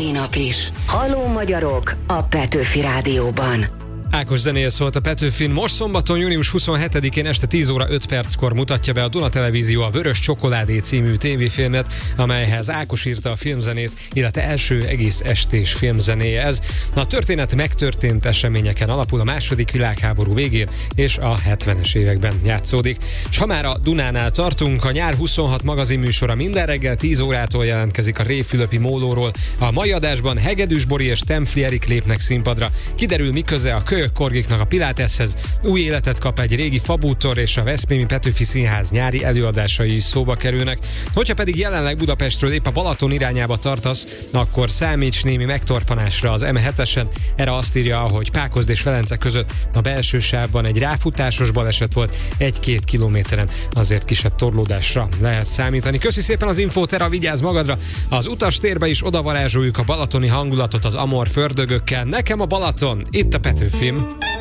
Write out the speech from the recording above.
mai nap is. Halló magyarok a Petőfi Rádióban. Ákos zenéje szólt a Petőfin. Most szombaton, június 27-én este 10 óra 5 perckor mutatja be a Duna Televízió a Vörös Csokoládé című tévéfilmet, amelyhez Ákos írta a filmzenét, illetve első egész estés filmzenéje ez. A történet megtörtént eseményeken alapul, a második világháború végén és a 70-es években játszódik. És ha már a Dunánál tartunk, a Nyár 26 magazinműsora minden reggel 10 órától jelentkezik a Révfülöpi Mólóról. A mai adásban Hegedűs Bori és Tempfli Erik lépnek színpadra. Kiderül, mi köze a Kölyök Korgiknak a Piláteszhez, új életet kap egy régi fabútor, és a Veszprémi Petőfi Színház nyári előadásai is szóba kerülnek. Hogyha pedig jelenleg Budapestről épp a Balaton irányába tartasz, akkor számíts némi megtorpanásra az M7-esen. Erre azt írja, hogy Pákozd és Velence között a belső sávban egy ráfutásos baleset volt 1-2 kilométeren, azért kisebb torlódásra lehet számítani. Köszi szépen az infót, Tera, vigyázz magadra! Az utastérbe is odavarázsoljuk a balatoni hangulatot az Amor fördögökkel. Nekem a Balaton, itt a Petőfi.